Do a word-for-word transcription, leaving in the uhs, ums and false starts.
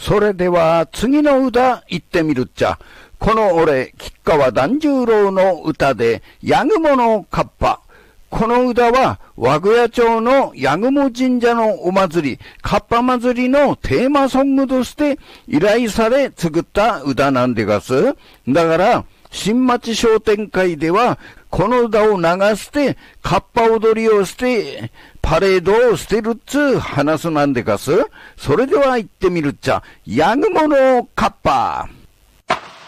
それでは次の歌言ってみるっちゃ。この俺、吉川團十郎の歌で、ヤグモのカッパ。この歌は、和具屋町のヤグモ神社のお祭り、カッパ祭りのテーマソングとして依頼され作った歌なんでがす。だから、新町商店会では、この歌を流して、カッパ踊りをして、パレードをしてるっつ話すなんでがす。それでは行ってみるっちゃ、ヤグモのカッパ。